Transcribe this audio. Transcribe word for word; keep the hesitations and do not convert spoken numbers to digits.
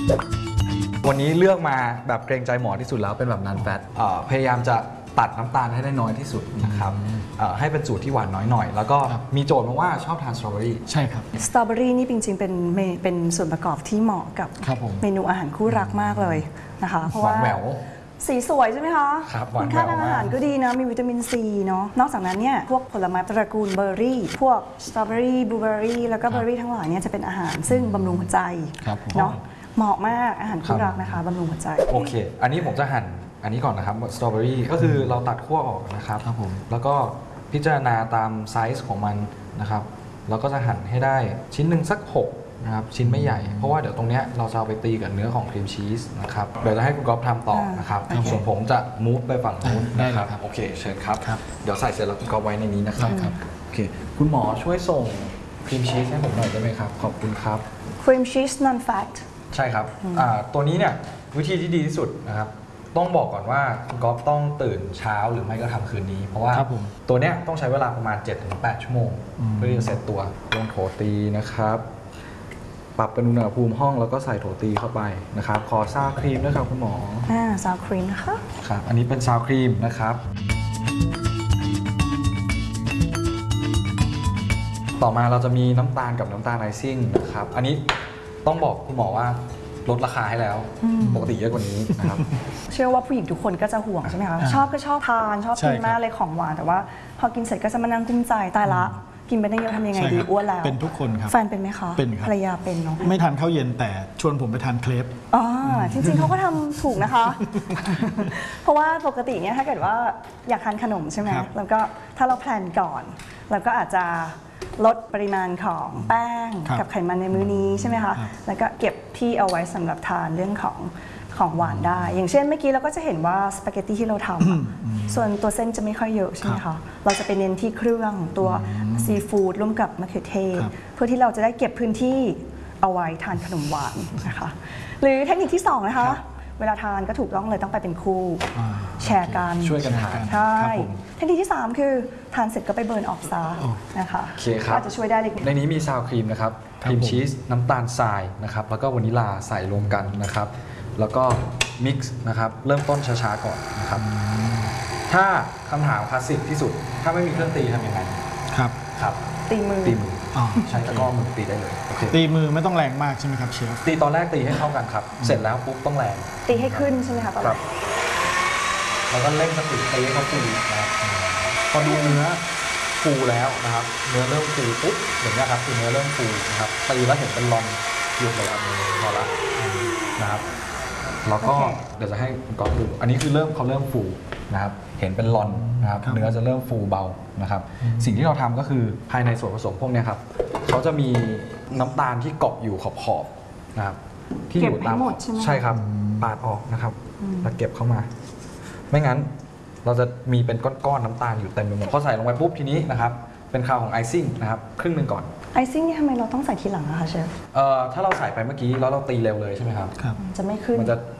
วันนี้เลือกมาแบบเกรงใจหมอที่สุดแล้วเป็นแบบนันแฟตพยายามจะตัดน้ำตาลให้ได้น้อยที่สุดนะครับให้เป็นสูตรที่หวานน้อยหน่อยแล้วก็มีโจทย์มาว่าชอบทานสตรอเบอรี่ใช่ครับสตรอเบอรี่นี่จริงๆเป็นเป็นส่วนประกอบที่เหมาะกับเมนูอาหารคู่รักมากเลยนะคะเพราะว่าสีสวยใช่ไหมคะคุณค่าทางอาหารก็ดีนะมีวิตามินซีเนาะนอกจากนั้นเนี่ยพวกผลไม้ตระกูลเบอร์รี่พวกสตรอเบอรี่บลูเบอร์รี่แล้วก็เบอร์รี่ทั้งหลายเนี่ยจะเป็นอาหารซึ่งบำรุงหัวใจเนาะเหมาะมากอาหารคู่รักนะคะบำรุงหัวใจโอเคอันนี้ผมจะหั่นอันนี้ก่อนนะครับสตรอเบอรี่ก็คือเราตัดขั้วออกนะครับครับผมแล้วก็พิจารณาตามไซส์ของมันนะครับเราก็จะหั่นให้ได้ชิ้นหนึ่งสักหกนะครับชิ้นไม่ใหญ่เพราะว่าเดี๋ยวตรงนี้เราจะเอาไปตีกับเนื้อของครีมชีสนะครับเดี๋ยวจะให้คุณก๊อฟทำต่อนะครับส่วนผมจะมูฟไปฝั่งนู้นนะครับโอเคเชิญครับเดี๋ยวใส่เสร็จแล้วคุณก๊อฟไว้ในนี้นะครับโอเคคุณหมอช่วยส่งครีมชีสให้ผมหน่อยได้ไหมครับขอบคุณครับครีมชีส non fat ใช่ครับตัวนี้เนี่ยวิธีที่ดีที่สุดนะครับต้องบอกก่อนว่าคุณก๊อฟต้องตื่นเช้าหรือไม่ก็ทำคืนนี้เพราะว่าตัวเนี้ยต้องใช้เวลาประมาณ เจ็ดถึงแปด ชั่วโมงเพื่อจะเสร็จตัวลงโถตีนะครับปรับเป็นอุณหภูมิห้องแล้วก็ใส่โถตีเข้าไปนะครับขอซาวครีมด้วยครับคุณหมออ่าซาวครีมนะคะครับอันนี้เป็นซาวครีมนะครับต่อมาเราจะมีน้ำตาลกับน้ำตาลไอซิ่งนะครับอันนี้ต้องบอกคุณหมอว่าลดราคาให้แล้วปกติเยอะกว่านี้นะครับเชื่อว่าผู้หญิงทุกคนก็จะห่วงใช่ไหมคะชอบก็ชอบทานชอบกินมากเลยของหวานแต่ว่าพอกินเสร็จก็จะมานั่งกุ้มใจตายละกินไปได้เยอะทำยังไงดีอ้วนแล้วเป็นทุกคนครับแฟนเป็นไหมคะเป็นครับภรรยาเป็นเนาะไม่ทานข้าวเย็นแต่ชวนผมไปทานเครปอ๋อจริงๆเขาก็ทำถูกนะคะเพราะว่าปกติเนี่ยถ้าเกิดว่าอยากทานขนมใช่ไหมแล้วก็ถ้าเราแพลนก่อนเราก็อาจจะลดปริมาณของแป้งกับไขมันในมื้อนี้ใช่ไหมคะแล้วก็เก็บที่เอาไว้สำหรับทานเรื่องของของหวานได้อย่างเช่นเมื่อกี้เราก็จะเห็นว่าสปาเกตตี้ที่เราทำส่วนตัวเส้นจะไม่ค่อยเยอะใช่ไหมคะเราจะไปเน้นที่เครื่องตัวซีฟู้ดร่วมกับมะเขือเทศเพื่อที่เราจะได้เก็บพื้นที่เอาไว้ทานขนมหวานนะคะหรือเทคนิคที่สองนะคะเวลาทานก็ถูกต้องเลยต้องไปเป็นคู่แชร์กันช่วยกันทานใช่เทคนิคที่สามคือทานเสร็จก็ไปเบิร์นออกซะนะคะโอเคครับจะช่วยได้เลยในนี้มีซาวครีมนะครับครีมชีสน้ำตาลทรายนะครับแล้วก็วานิลลาใส่รวมกันนะครับแล้วก็มิกซ์นะครับเริ่มต้นช้าๆก่อนนะครับถ้าคำถามคลาสสิกที่สุดถ้าไม่มีเครื่องตีทำยังไงครับครับตีมือตีมือใช้ตะกร้อมือตีได้เลยตีมือไม่ต้องแรงมากใช่ไหมครับเชฟตีตอนแรกตีให้เข้ากันครับเสร็จแล้วปุ๊บต้องแรงตีให้ขึ้นใช่ไหมคะครับแล้วก็เร่งสปีดตีให้เขาฟูนะครับพอดูเนื้อฟูแล้วนะครับเนื้อเริ่มฟูปุ๊บอย่างนี้ครับคือเนื้อเริ่มฟูนะครับตีแล้วเห็นเป็นรอนหยุดเลยครับพอละนะครับแล้วก็เดี๋ยวจะให้ก๊อฟดูอันนี้คือเริ่มเขาเริ่มฟูนะครับเห็นเป็นรอนนะครับเนื้อจะเริ่มฟูเบานะครับสิ่งที่เราทำก็คือภายในส่วนผสมพวกนี้ครับเขาจะมีน้ำตาลที่เกาะอยู่ขอบๆนะครับที่อยู่ตามใช่ครับปาดออกนะครับแล้วเก็บเข้ามาไม่งั้นเราจะมีเป็นก้อนๆน้ำตาลอยู่เต็มไปหมดพอใส่ลงไปปุ๊บทีนี้นะครับเป็นคราวของไอซิ่งนะครับครึ่งหนึ่งก่อนไอซิ่งนี่ทำไมเราต้องใส่ทีหลังอะคะเชฟเอ่อถ้าเราใส่ไปเมื่อกี้แล้วเราตีเร็วเลยใช่ไหมครับจะไม่ขึ้นมันจะ